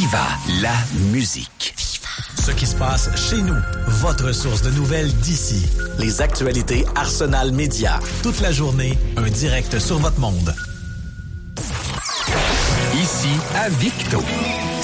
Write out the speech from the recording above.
Viva la musique. Ce qui se passe chez nous. Votre source de nouvelles d'ici. Les actualités Arsenal Média. Toute la journée, un direct sur votre monde. Ici à Victo.